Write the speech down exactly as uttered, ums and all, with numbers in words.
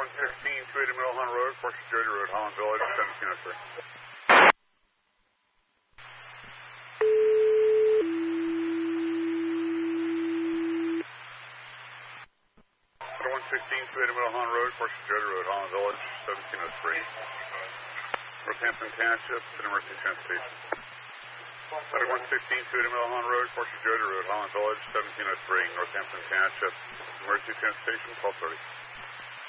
one fifteen, two eighty Middle Hunt Road, Portia Jody Road, Holland Village, seventeen oh three. one fifteen, two eighty Middle Hunt Road, Portia Jody Road, Holland Village, seventeen oh three. Northampton Township, Emergency Transportation. one fifteen, two eighty Middle Hunt Road, Portia Jody Road, Holland Village, seventeen oh three. Northampton Township, Emergency Transportation, twelve thirty.